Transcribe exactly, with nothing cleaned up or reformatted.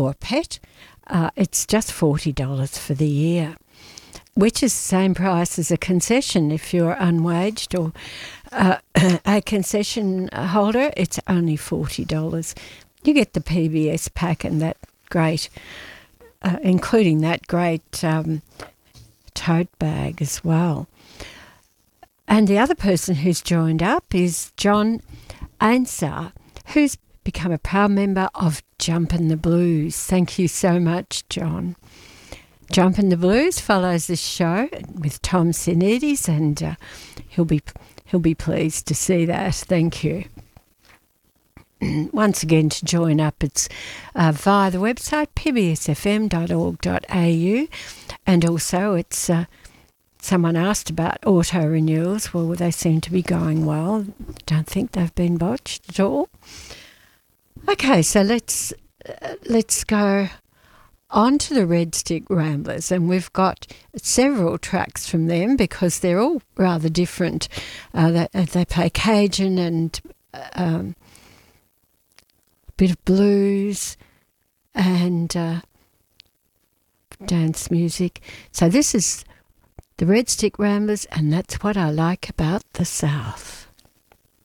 or a pet, uh, it's just forty dollars for the year, which is the same price as a concession. If you're unwaged or uh, a concession holder, it's only forty dollars. You get the P B S pack and that great, uh, including that great um, tote bag as well. And the other person who's joined up is John Ainsar, who's become a proud member of Jumpin' the Blues. Thank you so much, John. Jumpin' the Blues follows this show with Tom Sinides, and uh, he'll be he'll be pleased to see that. Thank you. Once again, to join up, it's uh, via the website p b s f m dot org dot a u, and also it's uh, someone asked about auto renewals. Well, they seem to be going well. Don't think they've been botched at all. Okay, so let's uh, let's go on to the Red Stick Ramblers, and we've got several tracks from them because they're all rather different. Uh, they, they play Cajun and um, a bit of blues and uh, dance music. So this is the Red Stick Ramblers, and that's what I like about the South.